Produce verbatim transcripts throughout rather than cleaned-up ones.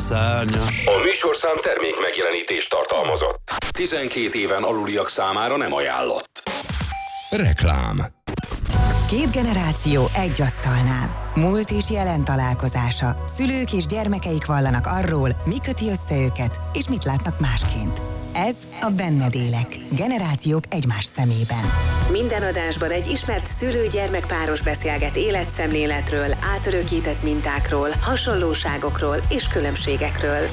szárnyas. A műsorszám termék megjelenítést tartalmazott. tizenkét éven aluliak számára nem ajánlott. Reklám. Két generáció egy asztalnál. Múlt és jelen találkozása. Szülők és gyermekeik vallanak arról, mi köti össze őket, és mit látnak másként. Ez a Benned élek. Generációk egymás szemében. Minden adásban egy ismert szülő-gyermekpáros beszélget életszemléletről, átörökített mintákról, hasonlóságokról és különbségekről.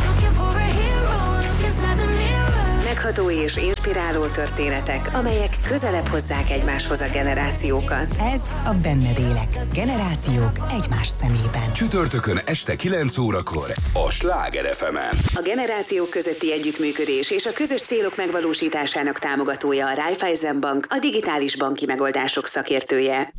Megható és inspiráló történetek, amelyek közelebb hozzák egymáshoz a generációkat. Ez a Benned élek. Generációk egymás szemében. Csütörtökön este kilenc órakor a Sláger ef emen. A generációk közötti együttműködés és a közös célok megvalósításának támogatója a Raiffeisen Bank, a digitális banki megoldások szakértője.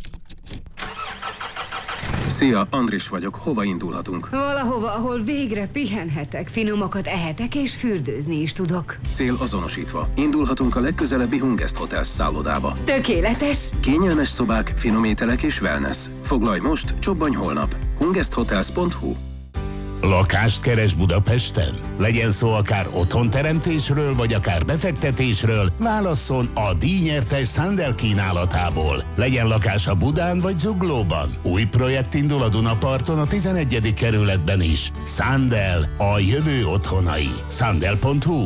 Szia, Andris vagyok. Hova indulhatunk? Valahova, ahol végre pihenhetek, finomakat ehetek és fürdőzni is tudok. Cél azonosítva. Indulhatunk a legközelebbi Hungest Hotels szállodába. Tökéletes! Kényelmes szobák, finom ételek és wellness. Foglalj most, csobbanj holnap. hungesthotels pont hu. Lakást keres Budapesten? Legyen szó akár otthonteremtésről, vagy akár befektetésről, válasszon a díjnyertes Sandel kínálatából. Legyen lakása Budán vagy Zuglóban. Új projekt indul a Dunaparton a tizenegyedik kerületben is. Sandel, a jövő otthonai. Sandel pont hu.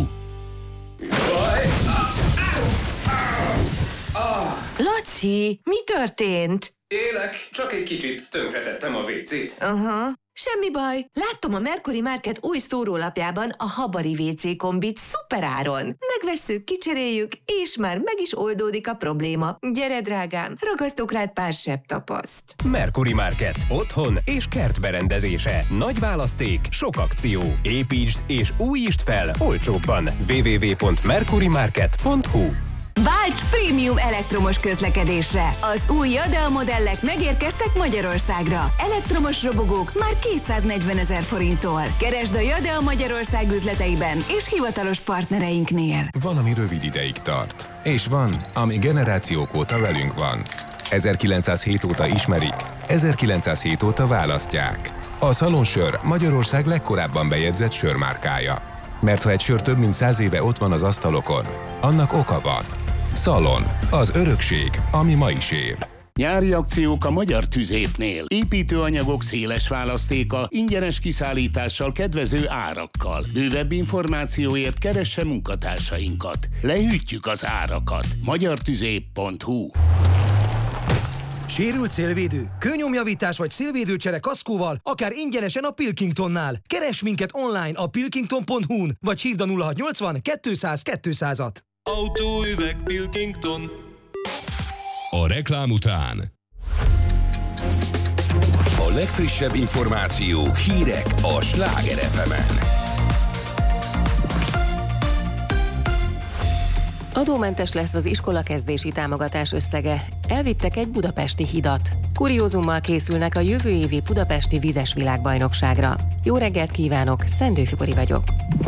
Laci, mi történt? Élek, csak egy kicsit tönkretettem a vécét. Aha. Semmi baj. Láttam a Mercury Market új szórólapjában a Habari vé cé kombit szuperáron. Megvesszük, kicseréljük, és már meg is oldódik a probléma. Gyere, drágám, ragasztok rád pár sebb tapaszt. Mercury Market. Otthon és kertberendezése. Nagy választék, sok akció. Építsd és újítsd fel olcsóbban. double-u double-u double-u pont mercury market pont hu. Válts prémium elektromos közlekedésre! Az új Jadea modellek megérkeztek Magyarországra. Elektromos robogók már kétszáznegyvenezer forinttól. Keresd a Jadea Magyarország üzleteiben és hivatalos partnereinknél. Van, ami rövid ideig tart. És van, ami generációk óta velünk van. ezerkilencszázhét óta ismerik, ezerkilencszázhét óta választják. A Szalonsör Magyarország legkorábban bejegyzett sörmárkája. Mert ha egy sör több mint száz éve ott van az asztalokon, annak oka van. Szalon, az örökség, ami ma is él. Nyári akciók a Magyar Tüzépnél. Építőanyagok széles választéka, ingyenes kiszállítással, kedvező árakkal. Bővebb információért keresse munkatársainkat. Lehűtjük az árakat. magyartüzép pont hu. Sérült szélvédő, kőnyomjavítás vagy szélvédőcsere kaszkóval, akár ingyenesen a Pilkingtonnál. Keresd minket online a pilkington pont hu-n, vagy hívd a nulla hatszáznyolcvan kétszáz kétszázat. Autóüveg Pilkington. A reklám után A legfrissebb információk, hírek a Sláger ef emen. Adómentes lesz az iskolakezdési támogatás összege. Elvittek egy budapesti hidat. Kuriózummal készülnek a jövő évi budapesti vizes világbajnokságra. Jó reggelt kívánok, Szendő Fibori vagyok.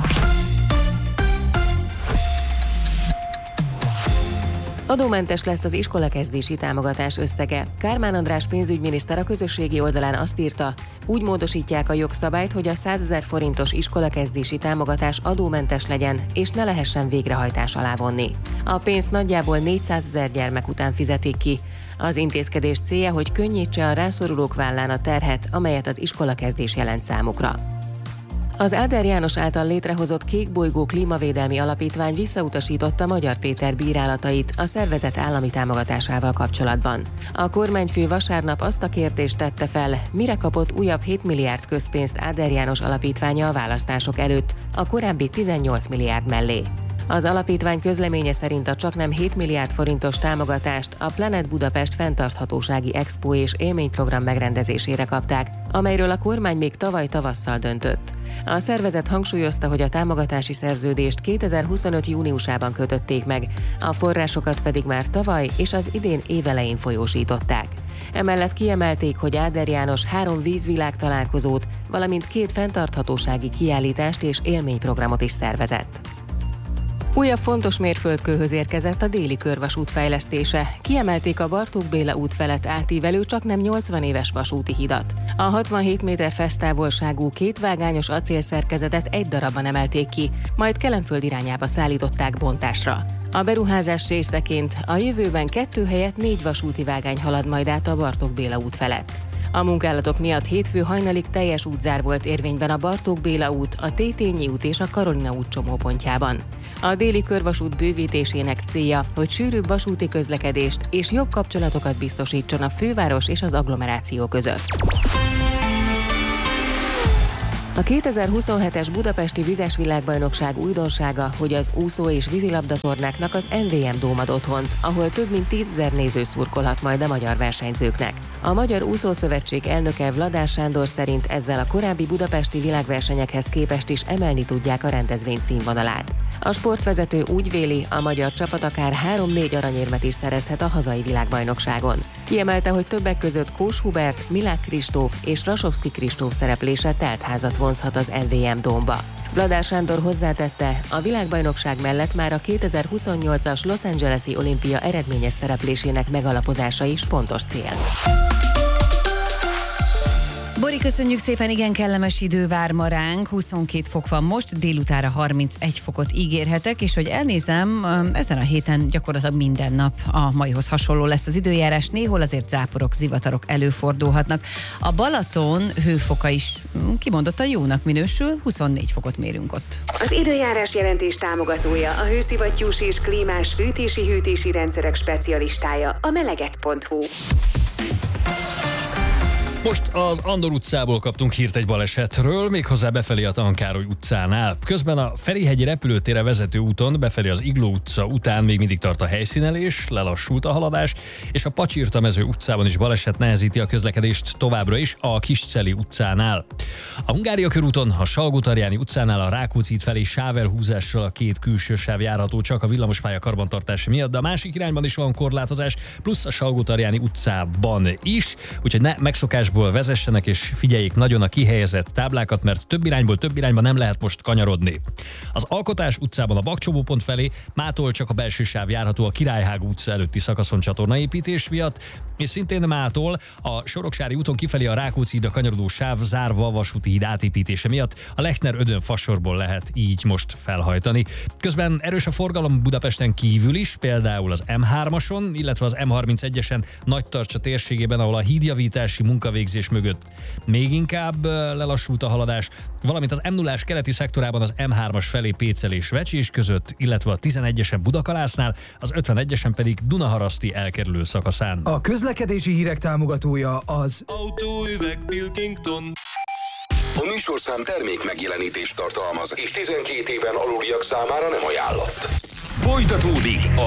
Adómentes lesz az iskolakezdési támogatás összege. Kármán András pénzügyminiszter a közösségi oldalán azt írta, úgy módosítják a jogszabályt, hogy a százezer forintos iskolakezdési támogatás adómentes legyen, és ne lehessen végrehajtás alá vonni. A pénzt nagyjából négyszázezer gyermek után fizetik ki. Az intézkedés célja, hogy könnyítse a rászorulók vállán a terhet, amelyet az iskolakezdés jelent számukra. Az Áder János által létrehozott Kékbolygó Klímavédelmi Alapítvány visszautasította Magyar Péter bírálatait a szervezet állami támogatásával kapcsolatban. A kormányfő vasárnap azt a kérdést tette fel, mire kapott újabb hét milliárd közpénzt Áder János alapítványa a választások előtt, a korábbi tizennyolc milliárd mellé. Az alapítvány közleménye szerint a csaknem hét milliárd forintos támogatást a Planet Budapest fenntarthatósági expo és élményprogram megrendezésére kapták, amelyről a kormány még tavaly tavasszal döntött. A szervezet hangsúlyozta, hogy a támogatási szerződést kétezer-huszonöt júniusában kötötték meg, a forrásokat pedig már tavaly és az idén évelején folyósították. Emellett kiemelték, hogy Áder János három vízvilág találkozót, valamint két fenntarthatósági kiállítást és élményprogramot is szervezett. Újabb fontos mérföldkőhöz érkezett a déli körvasút fejlesztése. Kiemelték a Bartók Béla út felett átívelő csaknem nyolcvan éves vasúti hidat. A hatvanhét méter fesztávolságú kétvágányos acélszerkezetet egy darabban emelték ki, majd Kelenföld irányába szállították bontásra. A beruházás részeként a jövőben kettő helyett négy vasúti vágány halad majd át a Bartók Béla út felett. A munkálatok miatt hétfő hajnalig teljes útzár volt érvényben a Bartók Béla út, a Tétényi út és a Karolina út csomópontjában. A déli körvasút bővítésének célja, hogy sűrűbb vasúti közlekedést és jobb kapcsolatokat biztosítson a főváros és az agglomeráció között. A kétezer-huszonhetes budapesti vizes világbajnokság újdonsága, hogy az úszó- és vízilabdatornáknak az em vé em Dóm ad otthont, ahol több mint tízezer néző szurkolhat majd a magyar versenyzőknek. A Magyar Úszószövetség elnöke Vladár Sándor szerint ezzel a korábbi budapesti világversenyekhez képest is emelni tudják a rendezvény színvonalát. A sportvezető úgy véli, a magyar csapat akár három-négy aranyérmet is szerezhet a hazai világbajnokságon. Kiemelte, hogy többek között Kós Hubert, Milák Kristóf és Rasovszky Kristóf szereplése teltházat vonzhat az em vé em Dómba. Vladár Sándor hozzátette, a világbajnokság mellett már a kétezer-huszonnyolcas Los Angeles-i olimpia eredményes szereplésének megalapozása is fontos cél. Bori, köszönjük szépen, igen kellemes idő vár ma ránk, huszonkét fok van most, délutára harmincegy fokot ígérhetek, és hogy elnézem, ezen a héten gyakorlatilag minden nap a maihoz hasonló lesz az időjárás, néhol azért záporok, zivatarok előfordulhatnak. A Balaton hőfoka is kimondottan jónak minősül, huszonnégy fokot mérünk ott. Az időjárás jelentés támogatója, a hőszivattyús és klímás fűtési-hűtési rendszerek specialistája, a meleget pont hu. Most az Andor utcából kaptunk hírt egy balesetről, méghozzá befelé a Tankkároly utcánál. Közben a Ferihegyi repülőtérre vezető úton befelé az Igló utca után még mindig tart a helyszínelés, lelassult a haladás, és a Pacsirtamező utcában is baleset nehezíti a közlekedést továbbra is a Kisceli utcánál. A Hungária körúton, a Salgótarjáni utcánál a Rákóczi út felé sávelhúzással a két külső sáv járható csak a villamospálya karbantartása miatt, de a másik irányban is van korlátozás, plusz a Salgótarjáni utcában is, úgyhogy ne megszokásból vezessenek és figyeljék nagyon a kihelyezett táblákat, mert több irányból több irányba nem lehet most kanyarodni. Az Alkotás utcában a Bakcsomópont felé mától csak a belső sáv járható a Királyhágó utca előtti szakaszon csatornaépítés miatt, és szintén mától a Soroksári úton kifelé a Rákóczi hídra kanyarodó sáv zárva a vasúti híd átépítése miatt a Lechner-Ödön fasorból lehet így most felhajtani. Közben erős a forgalom Budapesten kívül is, például az em hármason, illetve az em harmincegyesen Nagytarcsa térségében, ahol a hídjavítási munkavégzés mögött még inkább lelassult a haladás, valamint az em nullás keleti szektorában az em hármas felé Pécel és Vecsés között, illetve a tizenegyesen Budakalásznál, az ötvenegyesen pedig Dunaharaszti elkerülő szakaszán. A közlekedési hírek támogatója az Autóüveg Pilkington. A műsorszám termék megjelenítést tartalmaz, és tizenkét éven aluliak számára nem ajánlott. Folytatódik a